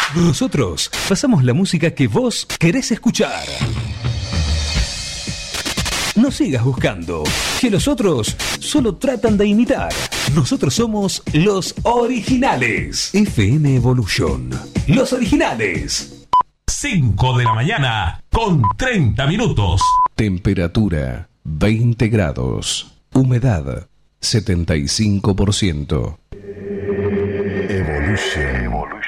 Nosotros pasamos la música que vos querés escuchar. No sigas buscando, que los otros solo tratan de imitar. Nosotros somos los originales. FM Evolution. Los originales. 5 de la mañana con 30 minutos. Temperatura 20 grados. Humedad 75%. Evolution.